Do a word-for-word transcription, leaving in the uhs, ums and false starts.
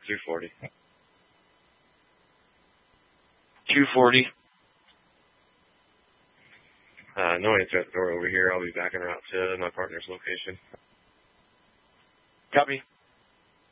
two forty. two forty. Uh, no answer at the door over here. I'll be backing her out to my partner's location. Copy.